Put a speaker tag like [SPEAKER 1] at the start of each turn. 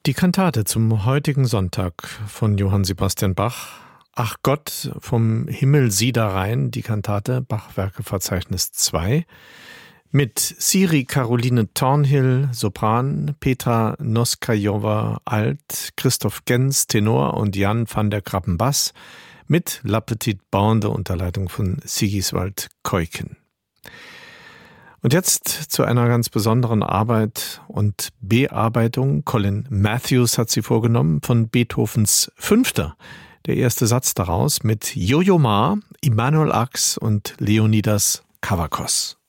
[SPEAKER 1] Die Kantate zum heutigen Sonntag von Johann Sebastian Bach. Ach Gott, vom Himmel sieh da rein, die Kantate, Bachwerkeverzeichnis 2. Mit Siri Caroline Thornhill, Sopran, Petra Noskajowa, Alt, Christoph Gens, Tenor und Jan van der Krappen, Bass. Mit La Petite Bande unter Leitung von Sigiswald Keuken. Und jetzt zu einer ganz besonderen Arbeit und Bearbeitung. Colin Matthews hat sie vorgenommen von Beethovens Fünfter. Der erste Satz daraus mit Yo-Yo Ma, Emanuel Ax und Leonidas Kavakos.